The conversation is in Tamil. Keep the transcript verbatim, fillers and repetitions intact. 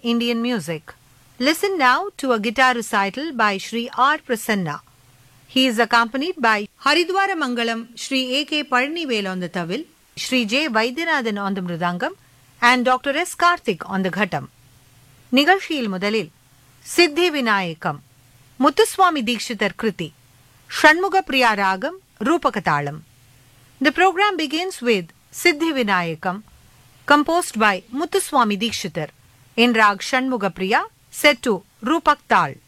Indian music. Listen now to a guitar recital by Shri R. Prasanna. He is accompanied by Haridwara Mangalam Shri A K Parnivel on the tawil, Shri J. Vaidyanathan on the mridangam, and Doctor S. Karthik on the ghatam. நிகழ்ச்சியில் முதலில் சித்தி விநாயகம் முத்துசுவாமி தீக்ஷிதர் கிருதி ஷண்முக பிரியா ராகம் ரூபகதாளம். The program begins with Siddhi Vinayakam, composed by Muthuswami Dikshitar, in Rag Shanmuga Priya, set to Rupak Tal.